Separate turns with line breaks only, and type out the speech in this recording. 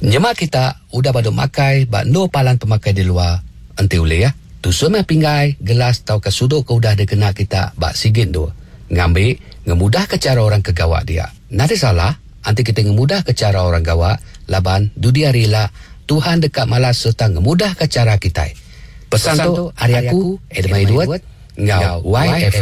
Nyemak kita udah pada makai bak no palan pemakai di luar. Ente boleh ya. Tu semua pinggai, gelas tau ke sudut ke udah dikena kita bak sigit tu. Ngambil, ngemudah ke cara orang ke gawak dia. Nada salah, anti kita ngemudah ke cara orang gawak, laban dudia rela, Tuhan dekat malas serta ngemudah ke cara kita. Pesan tu, hari aku, Edmai Duat, ngau YF.